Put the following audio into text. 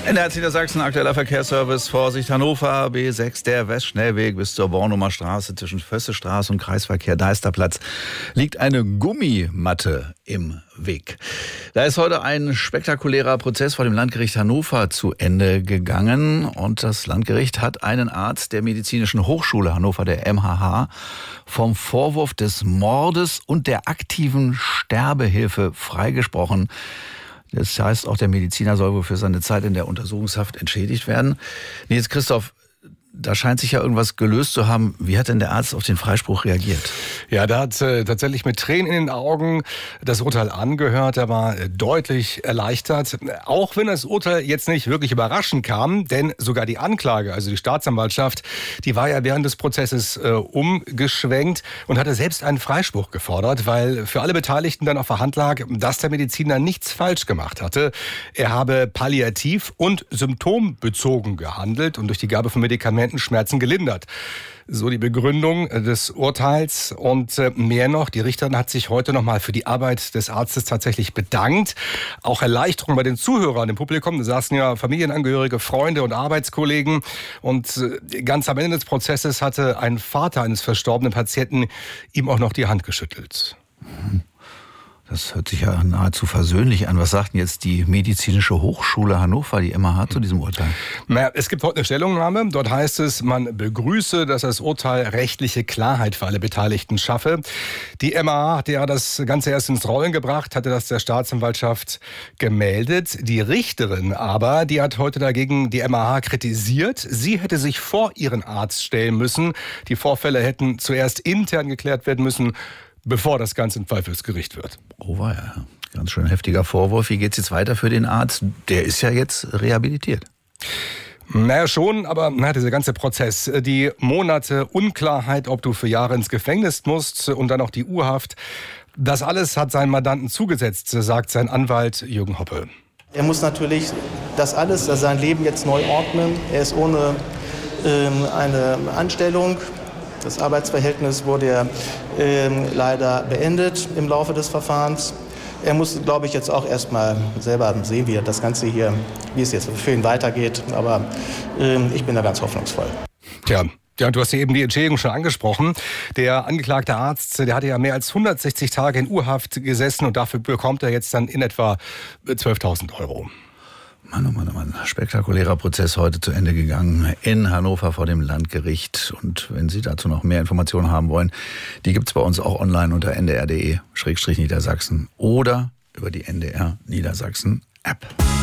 NDR Niedersachsen, aktueller Verkehrsservice. Vorsicht, Hannover, B6, der Westschnellweg bis zur Bornumer Straße zwischen Vössestraße und Kreisverkehr Deisterplatz liegt eine Gummimatte im Weg. Da ist heute ein spektakulärer Prozess vor dem Landgericht Hannover zu Ende gegangen. Und das Landgericht hat einen Arzt der Medizinischen Hochschule Hannover, der MHH, vom Vorwurf des Mordes und der aktiven Sterbehilfe freigesprochen. Das heißt, auch der Mediziner soll wohl für seine Zeit in der Untersuchungshaft entschädigt werden. Nils Christoph, da scheint sich ja irgendwas gelöst zu haben. Wie hat denn der Arzt auf den Freispruch reagiert? Ja, der hat tatsächlich mit Tränen in den Augen das Urteil angehört. Er war deutlich erleichtert. Auch wenn das Urteil jetzt nicht wirklich überraschend kam, denn sogar die Anklage, also die Staatsanwaltschaft, die war ja während des Prozesses umgeschwenkt und hatte selbst einen Freispruch gefordert, weil für alle Beteiligten dann auf der Hand lag, dass der Mediziner nichts falsch gemacht hatte. Er habe palliativ und symptombezogen gehandelt und durch die Gabe von Medikamenten Schmerzen gelindert. So die Begründung des Urteils und mehr noch. Die Richterin hat sich heute nochmal für die Arbeit des Arztes tatsächlich bedankt. Auch Erleichterung bei den Zuhörern im Publikum. Da saßen ja Familienangehörige, Freunde und Arbeitskollegen. Und ganz am Ende des Prozesses hatte ein Vater eines verstorbenen Patienten ihm auch noch die Hand geschüttelt. Das hört sich ja nahezu versöhnlich an. Was sagt denn jetzt die Medizinische Hochschule Hannover, die MHH, zu diesem Urteil? Naja, es gibt heute eine Stellungnahme. Dort heißt es, man begrüße, dass das Urteil rechtliche Klarheit für alle Beteiligten schaffe. Die MHH hat ja das Ganze erst ins Rollen gebracht, hatte das der Staatsanwaltschaft gemeldet. Die Richterin aber, die hat heute dagegen die MHH kritisiert. Sie hätte sich vor ihren Arzt stellen müssen. Die Vorfälle hätten zuerst intern geklärt werden müssen, bevor das Ganze ein Fall fürs Gericht wird. Oh weia, ganz schön heftiger Vorwurf. Wie geht's jetzt weiter für den Arzt? Der ist ja jetzt rehabilitiert. Naja, schon, aber dieser ganze Prozess, die Monate Unklarheit, ob du für Jahre ins Gefängnis musst und dann auch die U-Haft, das alles hat seinen Mandanten zugesetzt, sagt sein Anwalt Jürgen Hoppe. Er muss natürlich sein Leben jetzt neu ordnen. Er ist ohne eine Anstellung. Das Arbeitsverhältnis wurde ja leider beendet im Laufe des Verfahrens. Er muss, glaube ich, jetzt auch erstmal selber sehen, wie das Ganze hier, wie es jetzt für ihn weitergeht. Aber ich bin da ganz hoffnungsvoll. Tja. Ja, du hast ja eben die Entschädigung schon angesprochen. Der angeklagte Arzt, der hatte ja mehr als 160 Tage in U-Haft gesessen und dafür bekommt er jetzt dann in etwa 12.000 Euro. Mann, oh Mann, oh Mann. Spektakulärer Prozess heute zu Ende gegangen in Hannover vor dem Landgericht. Und wenn Sie dazu noch mehr Informationen haben wollen, die gibt's bei uns auch online unter ndr.de/Niedersachsen oder über die NDR Niedersachsen App.